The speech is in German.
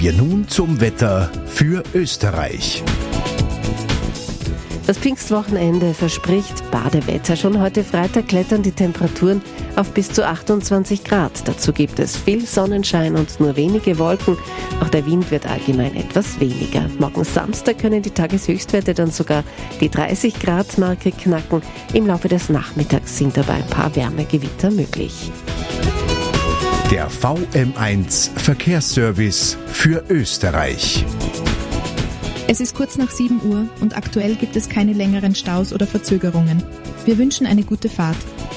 wir nun zum Wetter für Österreich. Das Pfingstwochenende verspricht Badewetter. Schon heute Freitag klettern die Temperaturen auf bis zu 28 Grad. Dazu gibt es viel Sonnenschein und nur wenige Wolken. Auch der Wind wird allgemein etwas weniger. Morgen Samstag können die Tageshöchstwerte dann sogar die 30 Grad Marke knacken. Im Laufe des Nachmittags sind dabei ein paar Wärmegewitter möglich. Der VM1 Verkehrsservice für Österreich. Es ist kurz nach 7 Uhr und aktuell gibt es keine längeren Staus oder Verzögerungen. Wir wünschen eine gute Fahrt.